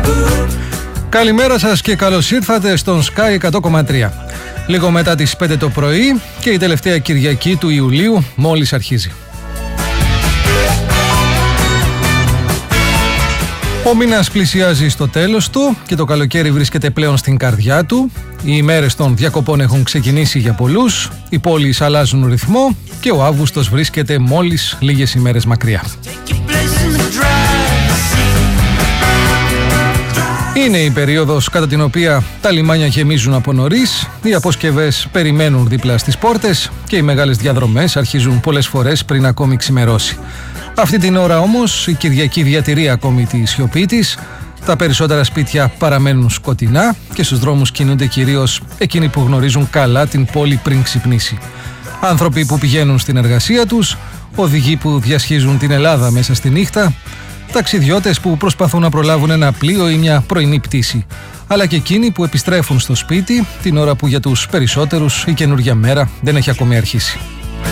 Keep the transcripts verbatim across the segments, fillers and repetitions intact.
Καλημέρα σας και καλώς ήρθατε στον Sky εκατό κόμμα τρία. Λίγο μετά τις πέντε το πρωί και η τελευταία Κυριακή του Ιουλίου μόλις αρχίζει. Ο μήνας πλησιάζει στο τέλος του και το καλοκαίρι βρίσκεται πλέον στην καρδιά του. Οι ημέρες των διακοπών έχουν ξεκινήσει για πολλούς, οι πόλεις αλλάζουν ρυθμό και ο Αύγουστος βρίσκεται μόλις λίγες ημέρες μακριά. Είναι η περίοδος κατά την οποία τα λιμάνια γεμίζουν από νωρίς, οι αποσκευές περιμένουν δίπλα στις πόρτες και οι μεγάλες διαδρομές αρχίζουν πολλές φορές πριν ακόμη ξημερώσει. Αυτή την ώρα όμως η Κυριακή διατηρεί ακόμη τη σιωπή της, τα περισσότερα σπίτια παραμένουν σκοτεινά και στους δρόμους κινούνται κυρίως εκείνοι που γνωρίζουν καλά την πόλη πριν ξυπνήσει. Άνθρωποι που πηγαίνουν στην εργασία τους, οδηγοί που διασχίζουν την Ελλάδα μέσα στη νύχτα, ταξιδιώτες που προσπαθούν να προλάβουν ένα πλοίο ή μια πρωινή πτήση, αλλά και εκείνοι που επιστρέφουν στο σπίτι την ώρα που για τους περισσότερους η καινούργια μέρα δεν έχει ακόμη αρχίσει.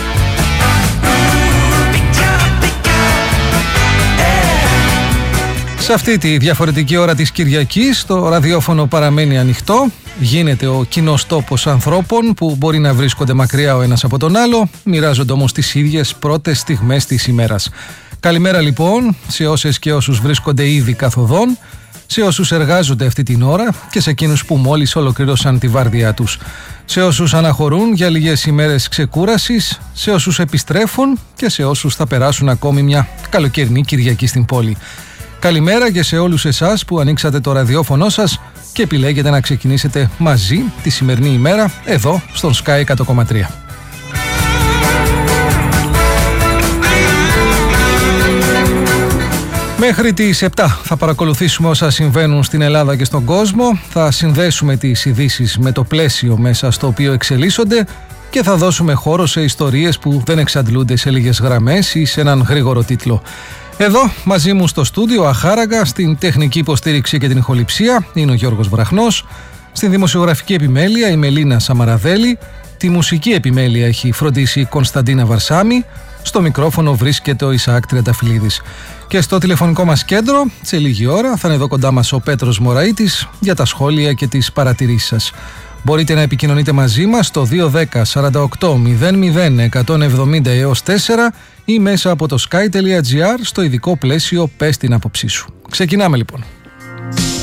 Σε αυτή τη διαφορετική ώρα της Κυριακής το ραδιόφωνο παραμένει ανοιχτό, γίνεται ο κοινός τόπος ανθρώπων που μπορεί να βρίσκονται μακριά ο ένας από τον άλλο, μοιράζονται όμως τις ίδιες πρώτες στιγμές της ημέρας. Καλημέρα λοιπόν σε όσες και όσους βρίσκονται ήδη καθοδόν, σε όσους εργάζονται αυτή την ώρα και σε εκείνους που μόλις ολοκλήρωσαν τη βάρδιά τους, σε όσους αναχωρούν για λίγες ημέρες ξεκούρασης, σε όσους επιστρέφουν και σε όσους θα περάσουν ακόμη μια καλοκαιρινή Κυριακή στην πόλη. Καλημέρα και σε όλους εσάς που ανοίξατε το ραδιόφωνο σας και επιλέγετε να ξεκινήσετε μαζί τη σημερινή ημέρα εδώ στον Sky εκατό κόμμα τρία. Μέχρι τις επτά θα παρακολουθήσουμε όσα συμβαίνουν στην Ελλάδα και στον κόσμο, θα συνδέσουμε τις ειδήσεις με το πλαίσιο μέσα στο οποίο εξελίσσονται και θα δώσουμε χώρο σε ιστορίες που δεν εξαντλούνται σε λίγες γραμμές ή σε έναν γρήγορο τίτλο. Εδώ μαζί μου στο στούντιο αχάραγγα στην τεχνική υποστήριξη και την ηχοληψία είναι ο Γιώργος Βραχνός, στην δημοσιογραφική επιμέλεια η Μελίνα Σαμαραδέλη, τη μουσική επιμέλεια έχει φροντίσει η Κωνσταντίνα Βαρσάμι, στο μικρόφωνο βρίσκεται ο Ισαάκ Τριανταφυλλίδης. Και στο τηλεφωνικό μας κέντρο, σε λίγη ώρα, θα είναι εδώ κοντά μας ο Πέτρος Μωραΐτης για τα σχόλια και τις παρατηρήσεις σας. Μπορείτε να επικοινωνείτε μαζί μας στο δύο ένα μηδέν σαράντα οκτώ μηδέν μηδέν εκατόν εβδομήντα έως τέσσερα ή μέσα από το sky τελεία gr στο ειδικό πλαίσιο «Πες την άποψή σου». Ξεκινάμε λοιπόν.